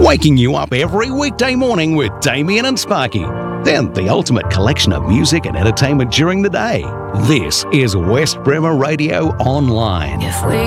waking you up every weekday morning with Damien and Sparky. Then the ultimate collection of music and entertainment during the day. This is West Bremer Radio Online. If we